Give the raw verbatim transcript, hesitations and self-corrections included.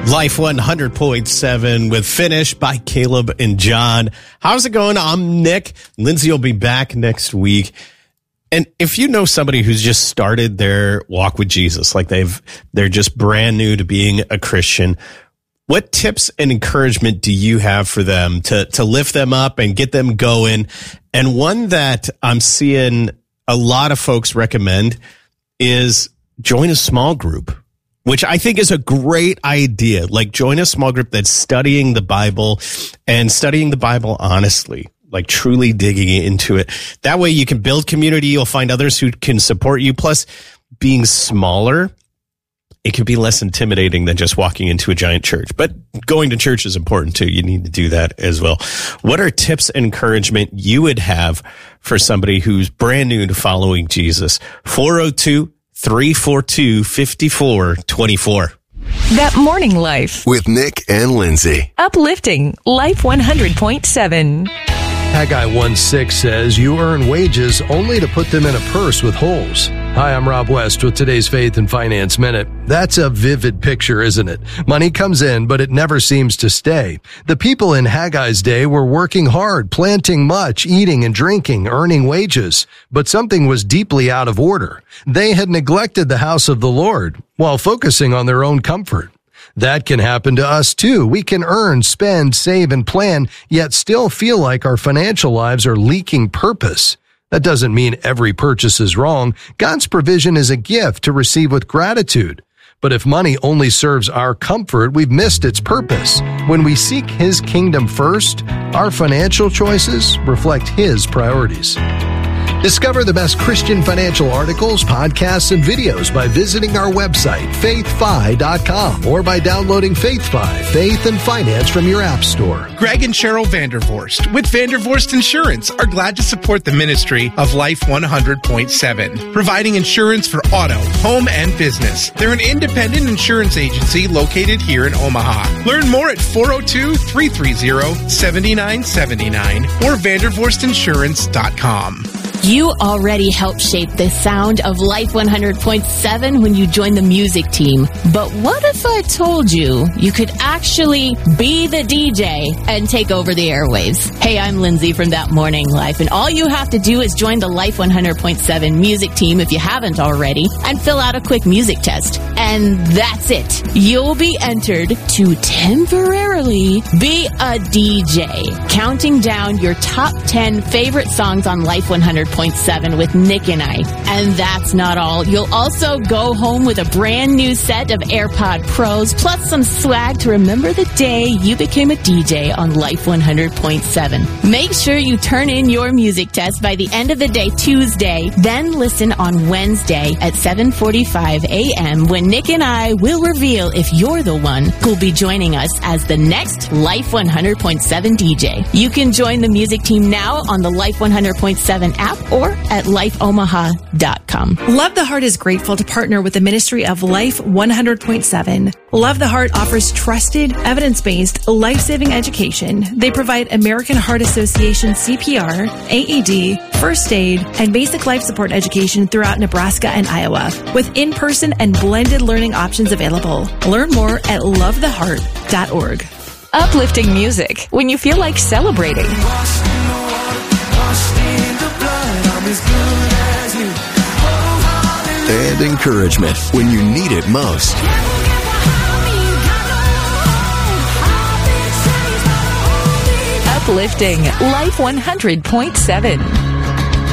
Life one hundred point seven with Finish by Caleb and John. How's it going? I'm Nick. Lindsay will be back next week. And if you know somebody who's just started their walk with Jesus, like they've, they're just brand new to being a Christian, what tips and encouragement do you have for them to, to lift them up and get them going? And one that I'm seeing a lot of folks recommend is join a small group, which I think is a great idea. Like join a small group that's studying the Bible and studying the Bible honestly, like truly digging into it. That way you can build community. You'll find others who can support you. Plus being smaller, it can be less intimidating than just walking into a giant church. But going to church is important too. You need to do that as well. What are tips and encouragement you would have for somebody who's brand new to following Jesus? four oh two, three four two, five four two four. That Morning Life with Nick and Lindsay. Uplifting Life one hundred point seven. Haggai one six says, "You earn wages only to put them in a purse with holes." Hi, I'm Rob West with today's Faith and Finance Minute. That's a vivid picture, isn't it? Money comes in, but it never seems to stay. The people in Haggai's day were working hard, planting much, eating and drinking, earning wages. But something was deeply out of order. They had neglected the house of the Lord while focusing on their own comfort. That can happen to us too. We can earn, spend, save, and plan, yet still feel like our financial lives are leaking purpose. That doesn't mean every purchase is wrong. God's provision is a gift to receive with gratitude. But if money only serves our comfort, we've missed its purpose. When we seek His kingdom first, our financial choices reflect His priorities. Discover the best Christian financial articles, podcasts, and videos by visiting our website, faith fi dot com, or by downloading FaithFi, Faith and Finance from your app store. Greg and Cheryl Vandervorst with Vandervorst Insurance are glad to support the ministry of Life one hundred point seven, providing insurance for auto, home, and business. They're an independent insurance agency located here in Omaha. Learn more at four oh two, three three oh, seven nine seven nine or vandervorst insurance dot com. You already helped shape the sound of Life one hundred point seven when you joined the music team. But what if I told you you could actually be the D J and take over the airwaves? Hey, I'm Lindsay from That Morning Life, and all you have to do is join the Life one hundred point seven music team if you haven't already, and fill out a quick music test. And that's it. You'll be entered to temporarily be a D J, counting down your top ten favorite songs on Life one hundred point seven with Nick and I. And that's not all. You'll also go home with a brand new set of AirPod Pros, plus some swag to remember the day you became a D J on Life one hundred point seven. Make sure you turn in your music test by the end of the day Tuesday, then listen on Wednesday at seven forty-five a.m. when Nick and I will reveal if you're the one who'll be joining us as the next Life one hundred point seven D J. You can join the music team now on the Life one hundred point seven app or at life omaha dot com. Love the Heart is grateful to partner with the ministry of Life one hundred point seven. Love the Heart offers trusted, evidence-based, life-saving education. They provide American Heart Association C P R, A E D, first aid, and basic life support education throughout Nebraska and Iowa, with in-person and blended learning options available. Learn more at love the heart dot org. Uplifting music when you feel like celebrating. And encouragement when you need it most. Uplifting Life one hundred point seven.